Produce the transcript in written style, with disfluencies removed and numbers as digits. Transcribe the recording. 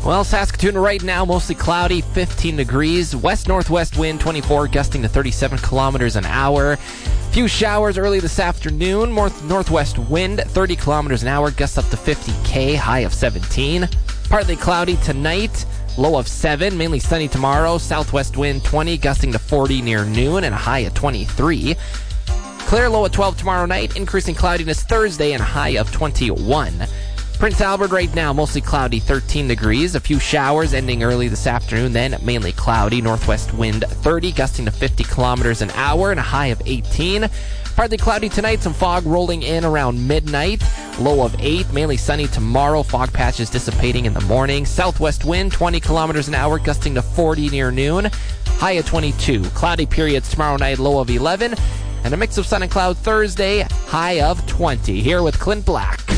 Well, Saskatoon right now, mostly cloudy, 15 degrees. West-northwest wind, 24, gusting to 37 kilometers an hour. Few showers early this afternoon. Northwest wind, 30 kilometers an hour, gusts up to 50 high of 17. Partly cloudy tonight, low of 7. Mainly sunny tomorrow. Southwest wind, 20, gusting to 40 near noon, and a high of 23. Clear, low of 12 tomorrow night. Increasing cloudiness Thursday, and high of 21. Prince Albert right now, mostly cloudy, 13 degrees. A few showers ending early this afternoon, then mainly cloudy. Northwest wind 30, gusting to 50 kilometers an hour, and a high of 18. Partly cloudy tonight, some fog rolling in around midnight. Low of 8, mainly sunny tomorrow. Fog patches dissipating in the morning. Southwest wind 20 kilometers an hour, gusting to 40 near noon. High of 22. Cloudy periods tomorrow night, low of 11. And a mix of sun and cloud Thursday, high of 20. Here with Clint Black.